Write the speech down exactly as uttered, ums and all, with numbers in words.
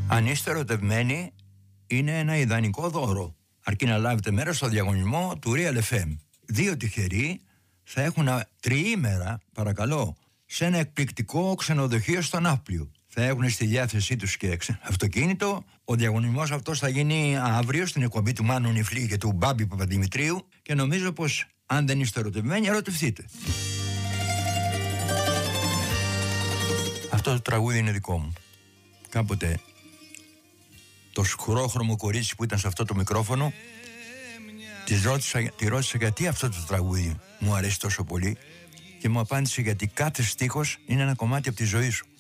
Αν είστε ερωτευμένοι, είναι ένα ιδανικό δώρο. Αρκεί να λάβετε μέρος στο διαγωνισμό του Real εφ εμ. Δύο τυχεροί θα έχουν τριήμερα, παρακαλώ, σε ένα εκπληκτικό ξενοδοχείο στο Ναύπλιο. Θα έχουν στη διάθεσή τους και αυτοκίνητο. Ο διαγωνισμός αυτός θα γίνει αύριο στην εκπομπή του Μάνου Νιφλή και του Μπάμπη Παπαδημητρίου και νομίζω πως αν δεν είστε ερωτευμένοι, ερωτευτείτε. Αυτό το τραγούδι είναι δικό μου. Κάποτε το σκουρόχρωμο κορίτσι που ήταν σε αυτό το μικρόφωνο τη ρώτησα, τη ρώτησα γιατί αυτό το τραγούδι μου αρέσει τόσο πολύ και μου απάντησε γιατί κάθε στίχος είναι ένα κομμάτι από τη ζωή σου.